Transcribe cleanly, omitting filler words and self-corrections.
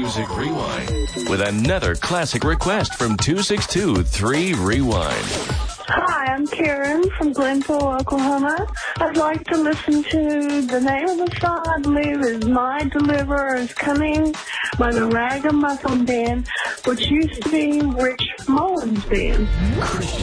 Music Rewind with another classic request from 262-3 Rewind. Hi, I'm Karen from Glenville, Oklahoma. I'd like to listen to the name of the song, I believe, is My Deliverer is Coming by the Ragamuffin Band, which used to be Rich Mullins Band.